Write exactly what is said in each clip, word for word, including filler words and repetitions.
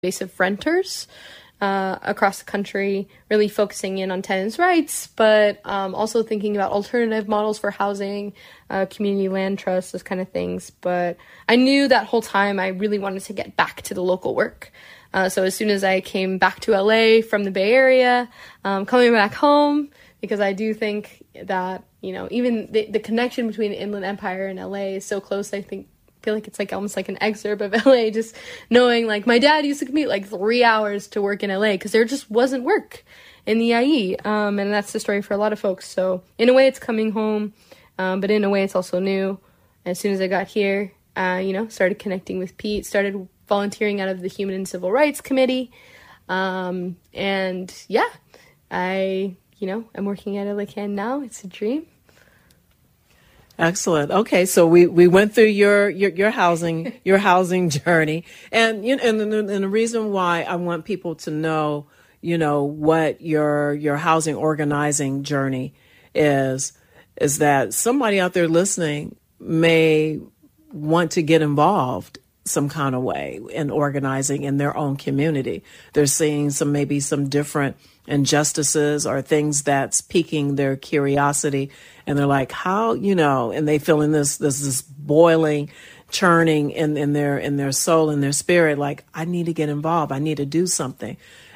invasive renters uh, across the country, really focusing in on tenants' rights, but um, also thinking about alternative models for housing, uh, community land trusts, those kind of things. But I knew that whole time I really wanted to get back to the local work. Uh, so as soon as I came back to L A from the Bay Area, um, coming back home, because I do think that, you know, even the, the connection between the Inland Empire and L A is so close. I think feel like it's like almost like an excerpt of L A, just knowing like my dad used to commute like three hours to work in L A because there just wasn't work in the I E. Um, and that's the story for a lot of folks. So in a way it's coming home, um, but in a way it's also new. As soon as I got here, uh, you know, started connecting with Pete, started volunteering out of the Human and Civil Rights Committee. Um, and yeah, I, you know, I'm working at L A CAN now. It's a dream. Excellent. Okay, so we, we went through your, your your housing your housing journey, and you know, and, and the reason why I want people to know, you know, what your your housing organizing journey is, is that somebody out there listening may want to get involved some kind of way in organizing in their own community. They're seeing some maybe some different injustices or things that's piquing their curiosity, and they're like, how, you know, and they feel in this this this boiling, churning in, in their in their soul, in their spirit, like, I need to get involved, I need to do something.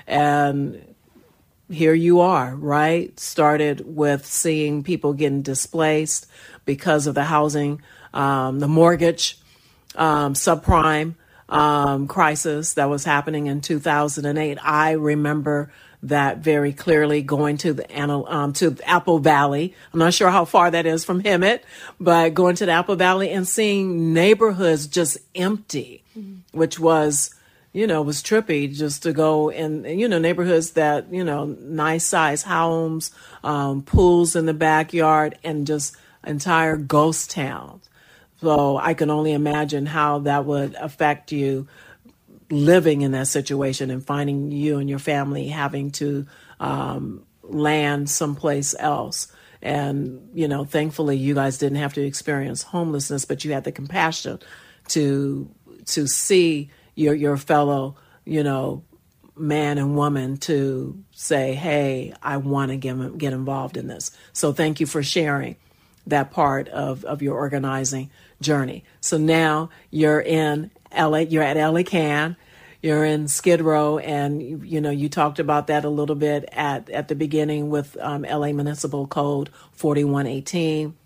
And here you are, right? Started with seeing people getting displaced because of the housing, um, the mortgage um, subprime um, crisis that was happening in two thousand eight. I remember that very clearly, going to the um, to Apple Valley. I'm not sure how far that is from Hemet, but going to the Apple Valley and seeing neighborhoods just empty, mm-hmm. which was, you know, was trippy just to go in, you know, neighborhoods that, you know, nice size homes, um, pools in the backyard, and just entire ghost towns. So I can only imagine how that would affect you living in that situation and finding you and your family having to um, land someplace else. And, you know, thankfully you guys didn't have to experience homelessness, but you had the compassion to to see your your fellow, you know, man and woman to say, hey, I want to get, get involved in this. So thank you for sharing that part of, of your organizing journey. So now you're in L A, you're at L A CAN, you're in Skid Row, and you, you know, you talked about that a little bit at, at the beginning with um, L A Municipal Code forty-one eighteen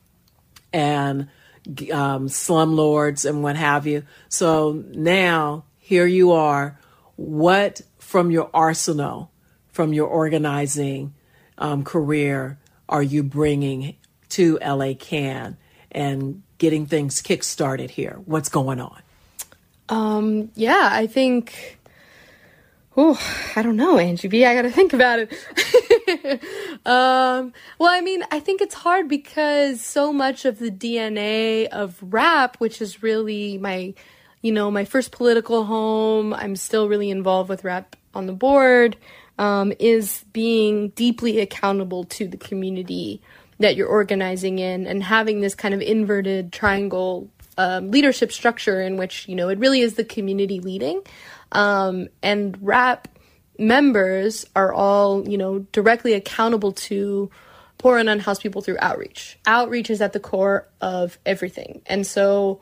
and um, slumlords and what have you. So now here you are. What from your arsenal, from your organizing um, career, are you bringing to L A CAN and getting things kick-started here? What's going on? Um, yeah, I think, oh, I don't know, Angie B. I got to think about it. um, well, I mean, I think it's hard because so much of the D N A of rap, which is really my, you know, my first political home, I'm still really involved with rap on the board, um, is being deeply accountable to the community that you're organizing in, and having this kind of inverted triangle um, leadership structure in which, you know, it really is the community leading. Um, and rap members are all, you know, directly accountable to poor and unhoused people through outreach. Outreach is at the core of everything. And so,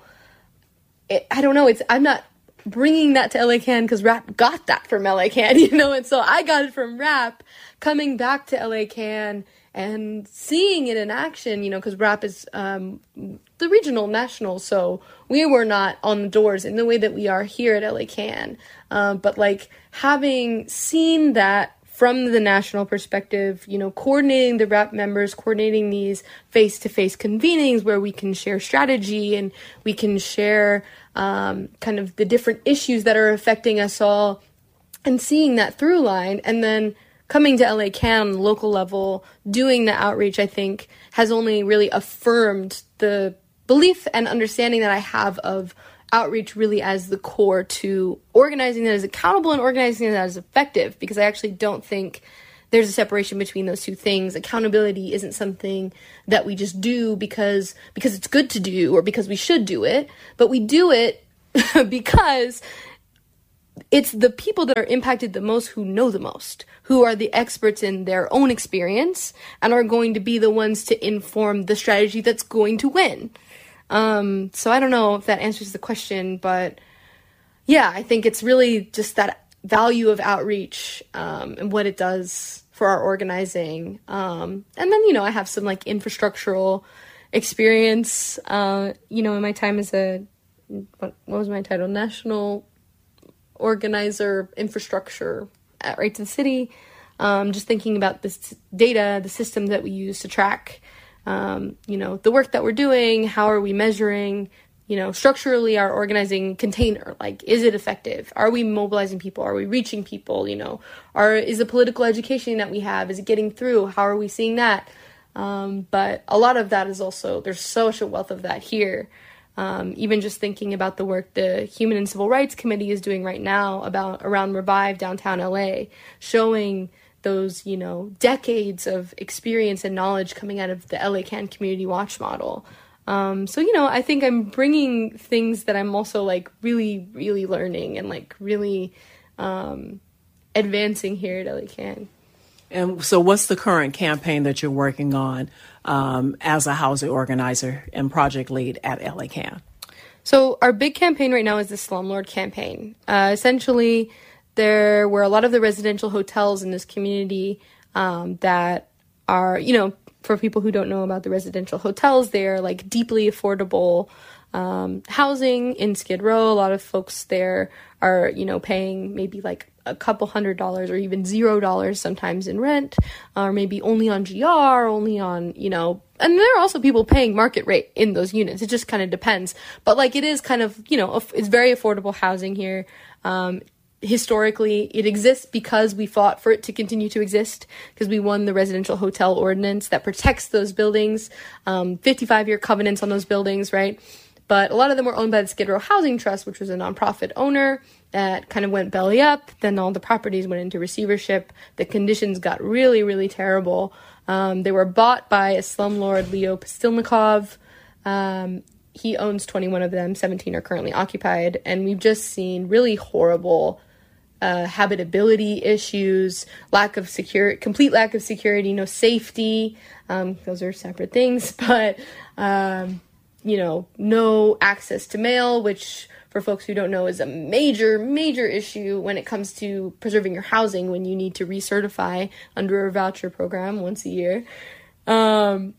it, I don't know, it's, I'm not bringing that to L A CAN because rap got that from L A CAN, you know, and so I got it from rap coming back to L A CAN and seeing it in action, you know, because rap is um, the regional, national, so we were not on the doors in the way that we are here at L A CAN. Uh, but, like, having seen that from the national perspective, you know, coordinating the rap members, coordinating these face-to-face convenings where we can share strategy and we can share um, kind of the different issues that are affecting us all, and seeing that through line, and then coming to L A CAN on the local level, doing the outreach, I think, has only really affirmed the belief and understanding that I have of outreach really as the core to organizing that is accountable and organizing that is effective, because I actually don't think there's a separation between those two things. Accountability isn't something that we just do because because it's good to do or because we should do it, but we do it because it's the people that are impacted the most who know the most, who are the experts in their own experience and are going to be the ones to inform the strategy that's going to win. Um, so I don't know if that answers the question, but yeah, I think it's really just that value of outreach um, and what it does for our organizing. Um, and then, you know, I have some like infrastructural experience, uh, you know, in my time as a, what, what was my title? National Organizer Infrastructure at Right to the City. Um, just thinking about this data, the system that we use to track, um, you know, the work that we're doing, how are we measuring, you know, structurally our organizing container, like, is it effective? Are we mobilizing people? Are we reaching people? You know, are, is the political education that we have, is it getting through? How are we seeing that? Um, but a lot of that is also, there's such a wealth of that here. Um, even just thinking about the work the Human and Civil Rights Committee is doing right now about around Revive downtown L A, showing those, you know, decades of experience and knowledge coming out of the L A Can Community Watch model. Um, so, you know, I think I'm bringing things that I'm also, like, really, really learning and, like, really um, advancing here at L A Can. And so what's the current campaign that you're working on um, as a housing organizer and project lead at L A Can? So our big campaign right now is the Slumlord campaign. Uh, essentially, there were a lot of the residential hotels in this community um, that are, you know, for people who don't know about the residential hotels, they're like deeply affordable um, housing in Skid Row. A lot of folks there are, you know, paying maybe like a couple hundred dollars or even zero dollars sometimes in rent, or maybe only on G R, only on, you know, and there are also people paying market rate in those units. It just kind of depends. But like it is kind of, you know, it's very affordable housing here. Um, Historically, it exists because we fought for it to continue to exist, because we won the residential hotel ordinance that protects those buildings, um, fifty-five year covenants on those buildings, right? But a lot of them were owned by the Skid Row Housing Trust, which was a nonprofit owner that kind of went belly up. Then all the properties went into receivership. The conditions got really, really terrible. Um, they were bought by a slumlord, Leo Pastilnikov. Um, he owns twenty-one of them, seventeen are currently occupied. And we've just seen really horrible Uh, habitability issues, lack of security, complete lack of security, no safety. Um, those are separate things, but, um, you know, no access to mail, which for folks who don't know is a major, major issue when it comes to preserving your housing when you need to recertify under a voucher program once a year. Um,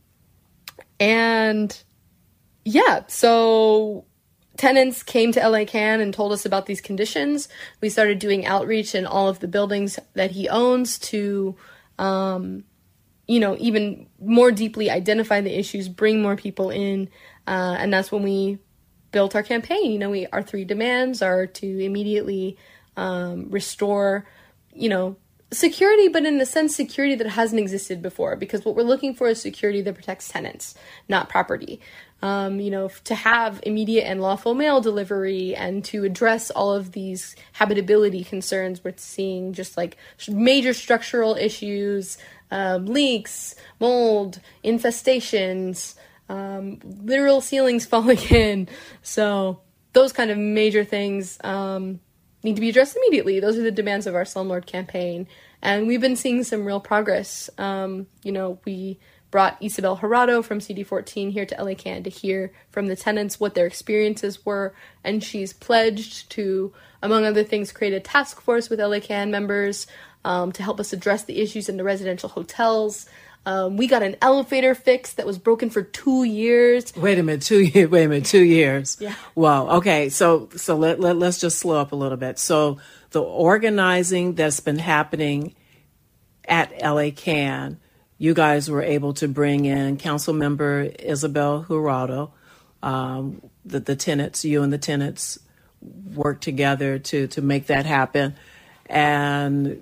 and yeah, so tenants came to L A Can and told us about these conditions. We started doing outreach in all of the buildings that he owns to, um, you know, even more deeply identify the issues, bring more people in. Uh, and that's when we built our campaign. You know, we, our three demands are to immediately um, restore, you know, security, but in a sense, security that hasn't existed before, because what we're looking for is security that protects tenants, not property. Um, you know, to have immediate and lawful mail delivery and to address all of these habitability concerns. We're seeing just like major structural issues, um, leaks, mold, infestations, um, literal ceilings falling in. So those kind of major things um, need to be addressed immediately. Those are the demands of our Slumlord campaign. And we've been seeing some real progress. Um, you know, we brought Isabel Jurado from C D fourteen here to L A Can to hear from the tenants what their experiences were, and she's pledged to, among other things, create a task force with L A Can members um, to help us address the issues in the residential hotels. Um, we got an elevator fixed that was broken for two years. Wait a minute, two years. Wait a minute, two years. Yeah. Wow. Okay. So so let, let let's just slow up a little bit. So the organizing that's been happening at L A Can, you guys were able to bring in Council Member Isabel Jurado. Um, the, the tenants, you and the tenants worked together to, to make that happen. And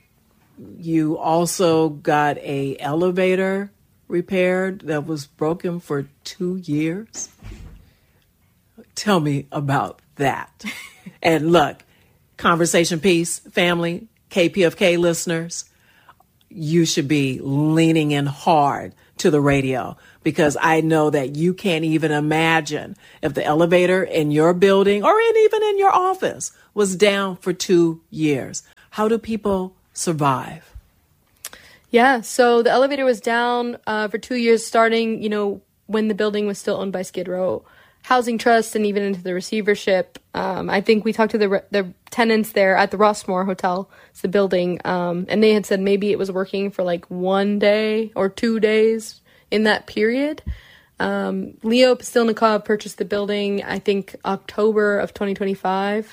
you also got a elevator repaired that was broken for two years. Tell me about that. And look, conversation piece, family, K P F K listeners, you should be leaning in hard to the radio, because I know that you can't even imagine if the elevator in your building or in, even in your office was down for two years. How do people survive? Yeah, so the elevator was down uh, for two years, starting, you know, when the building was still owned by Skid Row Housing Trust and even into the receivership. Um, I think we talked to the re- the tenants there at the Rossmore Hotel, it's the building, um, and they had said maybe it was working for like one day or two days in that period. Um, Leo Pastilnikov purchased the building, I think, October of twenty twenty-five,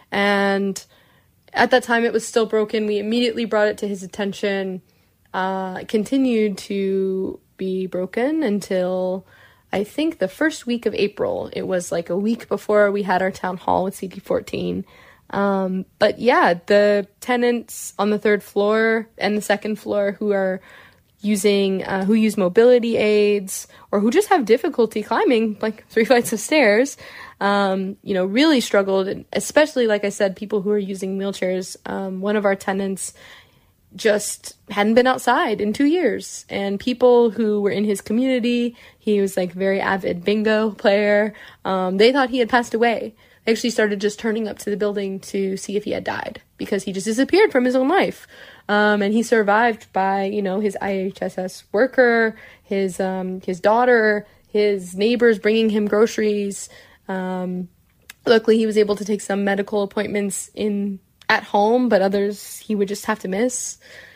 and at that time it was still broken. We immediately brought it to his attention. Uh, it continued to be broken until I think the first week of April. It was like a week before we had our town hall with C D fourteen. Um, but yeah, the tenants on the third floor and the second floor who are using, uh, who use mobility aids or who just have difficulty climbing like three flights of stairs, um, you know, really struggled. And especially, like I said, people who are using wheelchairs. Um, one of our tenants just hadn't been outside in two years. And people who were in his community, he was like very avid bingo player. Um, they thought he had passed away. They actually started just turning up to the building to see if he had died because he just disappeared from his own life. Um, and he survived by, you know, his I H S S worker, his, um, his daughter, his neighbors bringing him groceries. Um, luckily he was able to take some medical appointments in at home, but others he would just have to miss.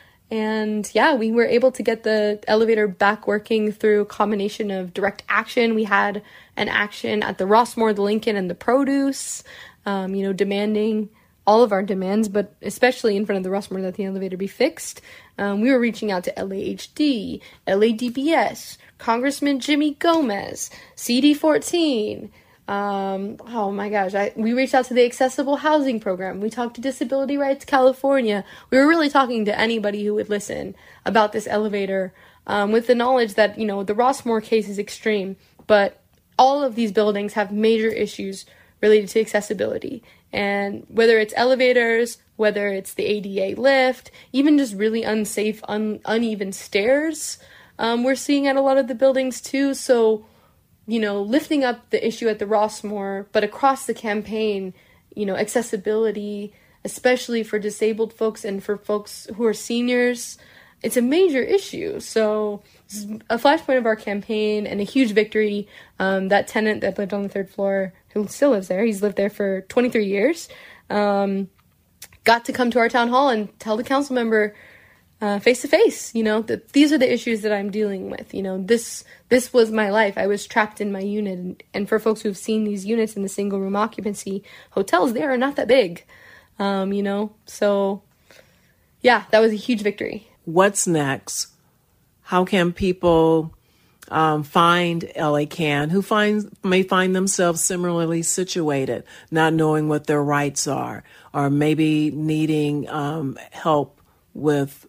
And yeah, we were able to get the elevator back working through a combination of direct action. We had an action at the Rossmore, the Lincoln, and the Produce, um, you know, demanding all of our demands, but especially in front of the Rossmore that the elevator be fixed. Um, we were reaching out to L A H D, L A D B S, Congressman Jimmy Gomez, C D fourteen, Um, oh my gosh, I, we reached out to the Accessible Housing Program. We talked to Disability Rights California. We were really talking to anybody who would listen about this elevator, um, with the knowledge that, you know, the Rossmore case is extreme, but all of these buildings have major issues related to accessibility. And whether it's elevators, whether it's the A D A lift, even just really unsafe, un- uneven stairs, um, we're seeing at a lot of the buildings too. So, you know, lifting up the issue at the Rossmore, but across the campaign, you know, accessibility, especially for disabled folks and for folks who are seniors, it's a major issue. So this is a flashpoint of our campaign and a huge victory. Um, that tenant that lived on the third floor, who still lives there, he's lived there for twenty-three years, um, got to come to our town hall and tell the council member, Uh, face to face, you know, that these are the issues that I'm dealing with. You know, this this was my life. I was trapped in my unit. And, and for folks who've seen these units in the single room occupancy hotels, they are not that big, um, you know. So, yeah, that was a huge victory. What's next? How can people um, find L A CAN who find, may find themselves similarly situated, not knowing what their rights are, or maybe needing um, help with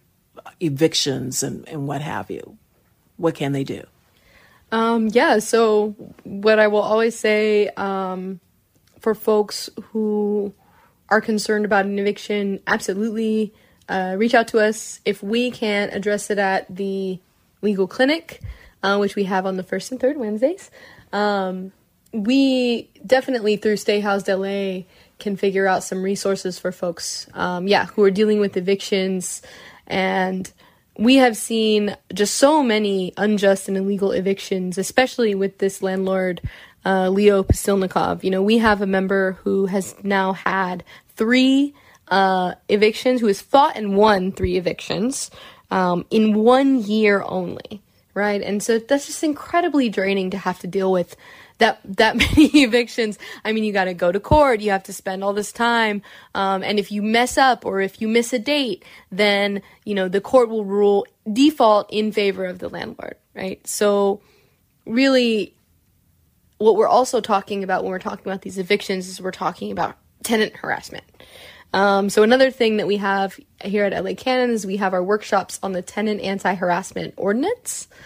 evictions and, and what have you? What can they do? Um, yeah, so what I will always say, um, for folks who are concerned about an eviction, absolutely uh, reach out to us. If we can't address it at the legal clinic, uh, which we have on the first and third Wednesdays, um, we definitely through Stay Housed L A can figure out some resources for folks, um, yeah, who are dealing with evictions. And we have seen just so many unjust and illegal evictions, especially with this landlord, uh, Leo Pastilnikov. You know, we have a member who has now had three uh, evictions, who has fought and won three evictions um, in one year only, right? And so that's just incredibly draining to have to deal with that that many evictions. I mean, you got to go to court, you have to spend all this time, um, and if you mess up or if you miss a date, then, you know, the court will rule default in favor of the landlord, right? So really, what we're also talking about when we're talking about these evictions is we're talking about tenant harassment. Um, so another thing that we have here at L A CAN is we have our workshops on the tenant anti-harassment ordinance.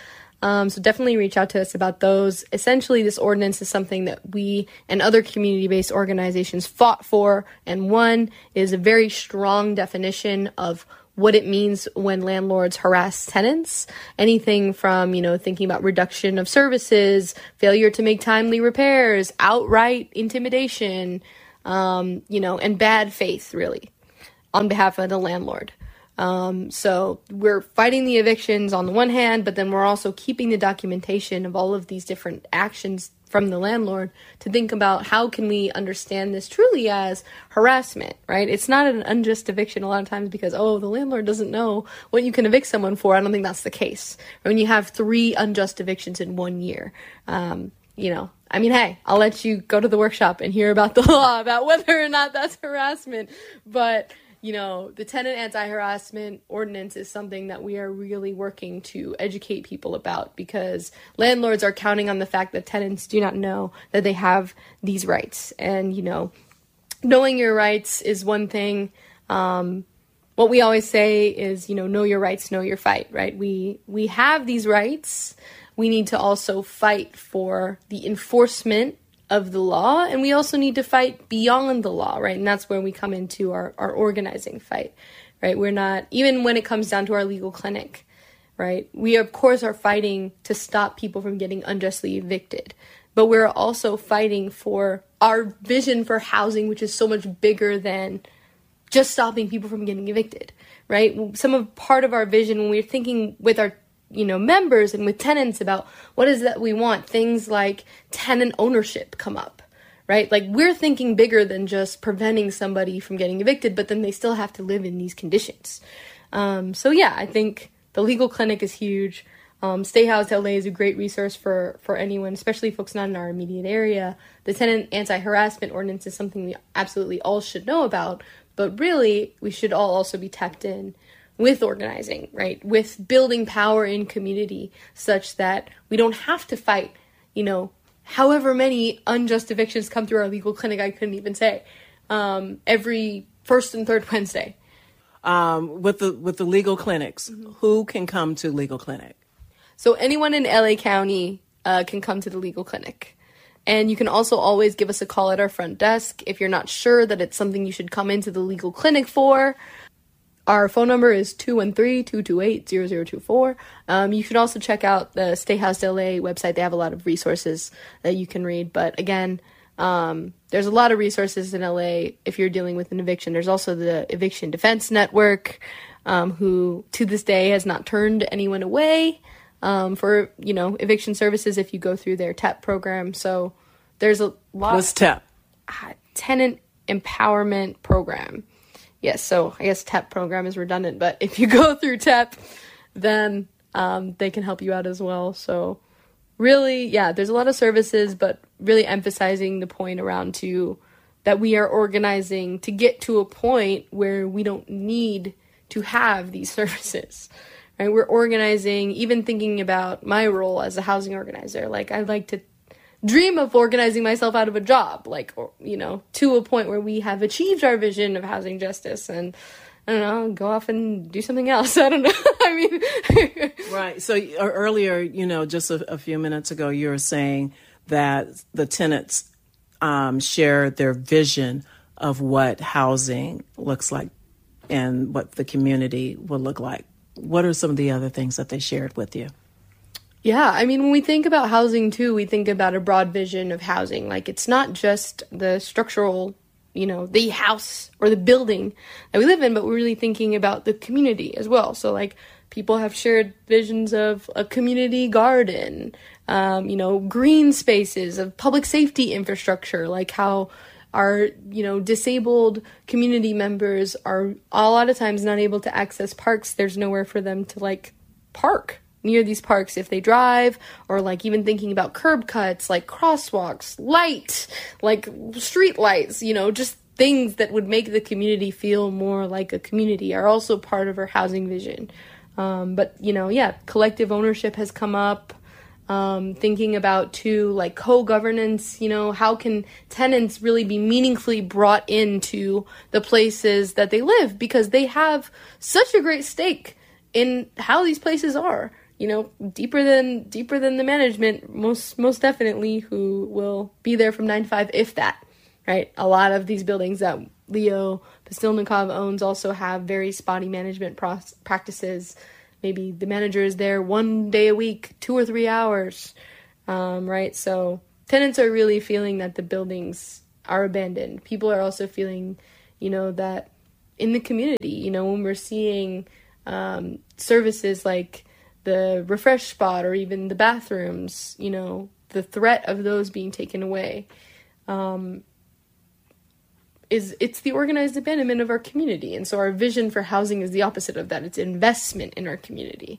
Um, so definitely reach out to us about those. Essentially, this ordinance is something that we and other community-based organizations fought for, and one is a very strong definition of what it means when landlords harass tenants. Anything from, you know, thinking about reduction of services, failure to make timely repairs, outright intimidation, um, you know, and bad faith, really, on behalf of the landlord. Um, so we're fighting the evictions on the one hand, but then we're also keeping the documentation of all of these different actions from the landlord to think about how can we understand this truly as harassment, right? It's not an unjust eviction a lot of times because, oh, the landlord doesn't know what you can evict someone for. I don't think that's the case. When you have three unjust evictions in one year, um, you know, I mean, hey, I'll let you go to the workshop and hear about the law about whether or not that's harassment, but you know, the tenant anti-harassment ordinance is something that we are really working to educate people about because landlords are counting on the fact that tenants do not know that they have these rights. And, you know, knowing your rights is one thing. Um, what we always say is, you know, know your rights, know your fight, right? We, we have these rights. We need to also fight for the enforcement of the law, and we also need to fight beyond the law, right? And that's where we come into our, our organizing fight, right? We're not, even when it comes down to our legal clinic, right? We, of course, are fighting to stop people from getting unjustly evicted, but we're also fighting for our vision for housing, which is so much bigger than just stopping people from getting evicted, right? Some of part of our vision when we're thinking with our you know, members and with tenants about what is that we want, things like tenant ownership come up, right? Like we're thinking bigger than just preventing somebody from getting evicted, but then they still have to live in these conditions. Um, so yeah, I think the legal clinic is huge. Um, Stay Housed L A is a great resource for, for anyone, especially folks not in our immediate area. The tenant anti-harassment ordinance is something we absolutely all should know about, but really we should all also be tapped in with organizing, right? With building power in community such that we don't have to fight, you know, however many unjust evictions come through our legal clinic, I couldn't even say, um, every first and third Wednesday. Um, with the with the legal clinics, mm-hmm. Who can come to legal clinic? So anyone in L A County uh, can come to the legal clinic. And you can also always give us a call at our front desk if you're not sure that it's something you should come into the legal clinic for. Our phone number is two one three, two two eight, zero zero two four. Um, you can also check out the Stay Housed L A website. They have a lot of resources that you can read. But again, um, there's a lot of resources in L A if you're dealing with an eviction. There's also the Eviction Defense Network, um, who to this day has not turned anyone away um, for, you know, eviction services if you go through their T E P program. So there's a lot. What's T E P? Uh, Tenant Empowerment Program. Yes, so I guess T E P program is redundant, but if you go through T E P, then um, they can help you out as well. So really, yeah, there's a lot of services, but really emphasizing the point around to that we are organizing to get to a point where we don't need to have these services, right? We're organizing, even thinking about my role as a housing organizer. Like I'd like to dream of organizing myself out of a job, like, or, you know, to a point where we have achieved our vision of housing justice and, I don't know, go off and do something else. I don't know. I mean, right. So earlier, you know, just a, a few minutes ago, you were saying that the tenants um, share their vision of what housing looks like and what the community will look like. What are some of the other things that they shared with you? Yeah, I mean, when we think about housing, too, we think about a broad vision of housing. Like, it's not just the structural, you know, the house or the building that we live in, but we're really thinking about the community as well. So, like, people have shared visions of a community garden, um, you know, green spaces, of public safety infrastructure, like how our, you know, disabled community members are a lot of times not able to access parks. There's nowhere for them to, like, park near these parks if they drive, or like even thinking about curb cuts, like crosswalks, light, like street lights, you know, just things that would make the community feel more like a community are also part of our housing vision. Um, but, you know, yeah, collective ownership has come up. Um, thinking about, too, like co-governance, you know, how can tenants really be meaningfully brought into the places that they live because they have such a great stake in how these places are. you know, deeper than deeper than the management, most most definitely, who will be there from nine to five, if that, right? A lot of these buildings that Leo Pastilnikov owns also have very spotty management pro- practices. Maybe the manager is there one day a week, two or three hours, um, right? So tenants are really feeling that the buildings are abandoned. People are also feeling, you know, that in the community, you know, when we're seeing um, services like the refresh spot or even the bathrooms, you know, the threat of those being taken away, um, is it's the organized abandonment of our community. And so our vision for housing is the opposite of that. It's investment in our community.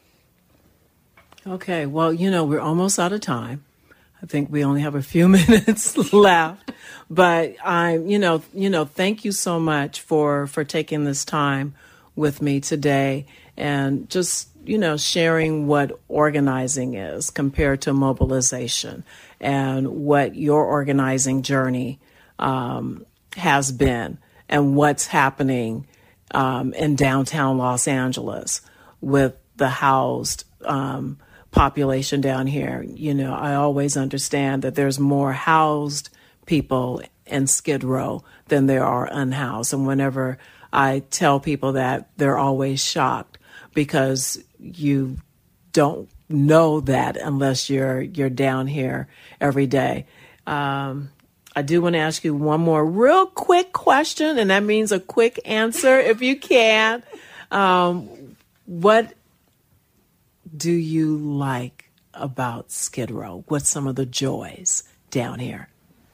Okay, well, you know, we're almost out of time. I think we only have a few minutes left, but I, you know, you know, thank you so much for, for taking this time with me today and just, you know, sharing what organizing is compared to mobilization and what your organizing journey um, has been and what's happening um, in downtown Los Angeles with the housed um, population down here. You know, I always understand that there's more housed people in Skid Row than there are unhoused. And whenever I tell people that, they're always shocked because you don't know that unless you're you're down here every day. Um, I do want to ask you one more real quick question, and that means a quick answer if you can. Um, what do you like about Skid Row? What's some of the joys down here?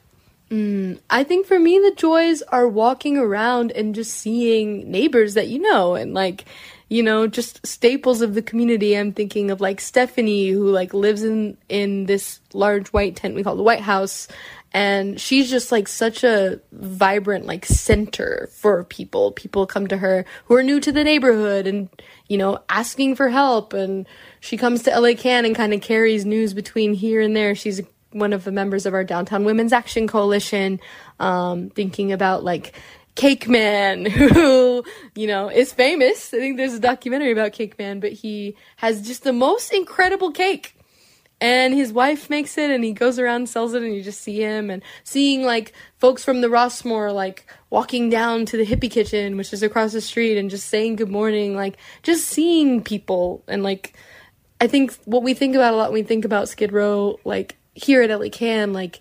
Mm, I think for me, the joys are walking around and just seeing neighbors that you know, and like, you know, just staples of the community. I'm thinking of like Stephanie, who like lives in, in this large white tent we call the White House. And she's just like such a vibrant like center for people. People come to her who are new to the neighborhood and, you know, asking for help. And she comes to L A Can and kind of carries news between here and there. She's one of the members of our Downtown Women's Action Coalition, um, thinking about like Cake Man, who, you know, is famous. I think there's a documentary about Cake Man, but he has just the most incredible cake. And his wife makes it, and he goes around and sells it, and you just see him. And seeing, like, folks from the Rossmore, like, walking down to the Hippie Kitchen, which is across the street, and just saying good morning. Like, just seeing people. And, like, I think what we think about a lot when we think about Skid Row, like, here at L A Can, like,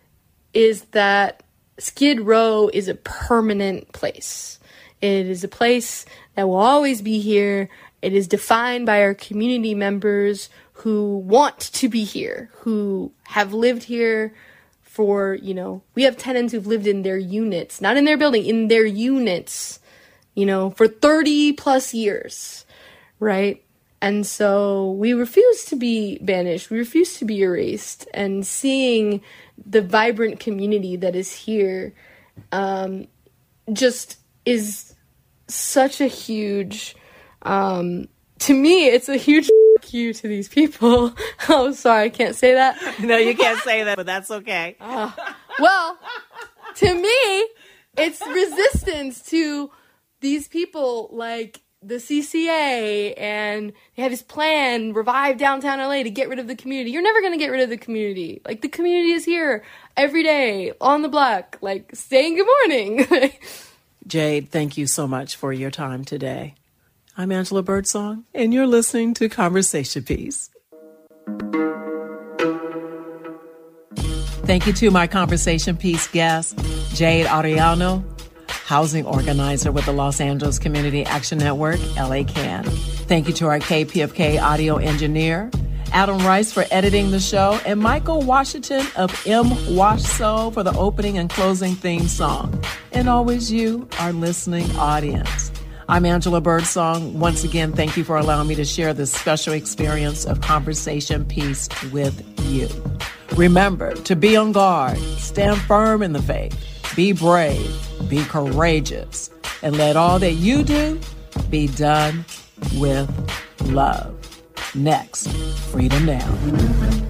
is that Skid Row is a permanent place. It is a place that will always be here. It is defined by our community members who want to be here, who have lived here for, you know, we have tenants who've lived in their units, not in their building, in their units, you know, for thirty plus years, right? And so we refuse to be banished. We refuse to be erased. And seeing the vibrant community that is here um, just is such a huge, um, to me, it's a huge you to these people. Oh, sorry, I can't say that. No, you can't say that, but that's okay. Uh, well, to me, it's resistance to these people like the C C A, and they have this plan, revive downtown L A to get rid of the community. You're never going to get rid of the community. Like, the community is here every day on the block, like saying good morning. Jade, thank you so much for your time today. I'm Angela Birdsong, and you're listening to Conversation Piece. Thank you to my Conversation Piece guest, Jade Arellano, housing organizer with the Los Angeles Community Action Network, L A Can. Thank you to our K P F K audio engineer, Adam Rice, for editing the show, and Michael Washington of M. Washso for the opening and closing theme song. And always you, our listening audience. I'm Angela Birdsong. Once again, thank you for allowing me to share this special experience of Conversation Piece with you. Remember to be on guard, stand firm in the faith, be brave, be courageous, and let all that you do be done with love. Next, Freedom Now.